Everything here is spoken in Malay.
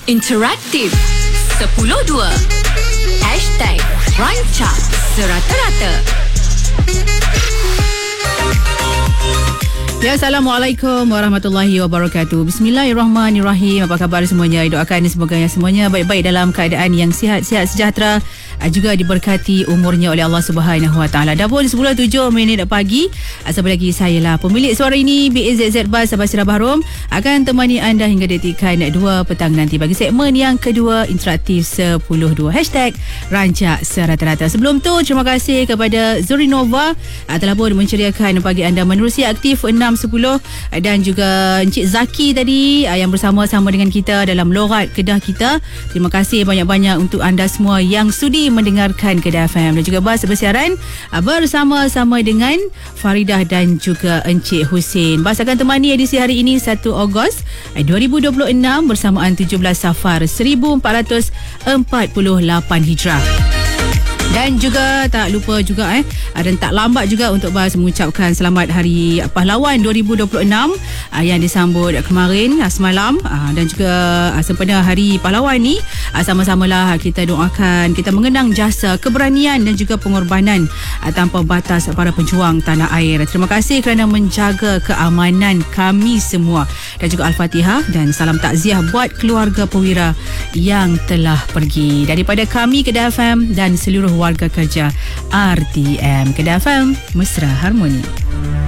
Interaktif 10.2 #Rancak Serata-Rata. Ya, Assalamualaikum warahmatullahi wabarakatuh. Bismillahirrahmanirrahim. Apa khabar semuanya? Doakan semoga semuanya baik-baik dalam keadaan yang sihat-sihat sejahtera, juga diberkati umurnya oleh Allah Subhanahu Wa Taala. Dah pun 10.07 pagi. Sebentar lagi saya lah pemilik suara ini, BAZZ Bas Basira Bahrom, akan temani anda hingga detikan 2 petang nanti bagi segmen yang kedua, Interaktif 10.2 #Rancak Serata-Rata. Sebelum tu, terima kasih kepada Zurinova telah pun menceriakan pagi anda menerusi aktif 6.10, dan juga Encik Zaki tadi yang bersama-sama dengan kita dalam lorat Kedah kita. Terima kasih banyak-banyak untuk anda semua yang sudi mendengarkan Kedah FM, dan juga Bas bersiaran bersama-sama dengan Faridah dan juga Encik Hussein. Bas akan temani edisi hari ini 1 Ogos 2026 bersamaan 17 Safar 1448 Hijrah. Dan juga tak lupa juga dan tak lambat juga untuk Bas mengucapkan selamat Hari Pahlawan 2026 yang disambut kemarin semalam, dan juga sempena Hari Pahlawan ni sama-samalah kita doakan, kita mengenang jasa, keberanian dan juga pengorbanan tanpa batas para pejuang tanah air. Terima kasih kerana menjaga keamanan kami semua, dan juga Al-Fatihah dan salam takziah buat keluarga perwira yang telah pergi. Daripada kami Kedah FM dan seluruh warga kerja RTM Kedah FM, Mesra Harmoni.